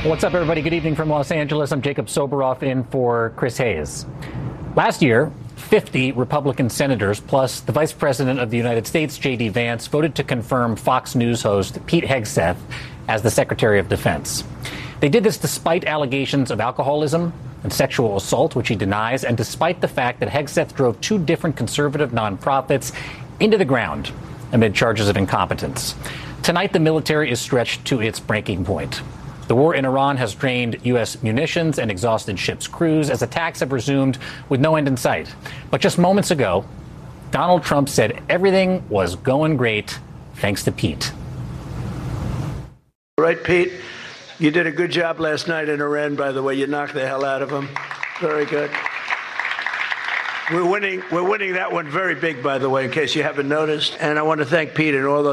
What's up, everybody? Good evening from Los Angeles. I'm Jacob Soboroff in for Chris Hayes. Last year, 50 Republican senators plus the Vice President of the United States, J.D. Vance, voted to confirm Fox News host Pete Hegseth as the Secretary of Defense. They did this despite allegations of alcoholism and sexual assault, which he denies, and despite the fact that Hegseth drove two different conservative nonprofits into the ground amid charges of incompetence. Tonight, the military is stretched to its breaking point. The war in Iran has drained U.S. munitions and exhausted ships' crews as attacks have resumed with no end in sight. But just moments ago, Donald Trump said everything was going great thanks to Pete. All right, Pete, you did a good job last night in Iran, by the way. You knocked the hell out of them. Very good. We're winning that one very big, by the way, in case you haven't noticed. And I want to thank Pete and all those